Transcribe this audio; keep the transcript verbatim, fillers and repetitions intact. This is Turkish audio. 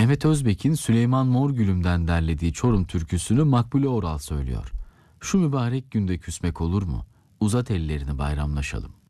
Mehmet Özbek'in Süleyman Morgülüm'den derlediği Çorum türküsünü Makbule Oral söylüyor. Şu mübarek günde küsmek olur mu? Uzat ellerini bayramlaşalım.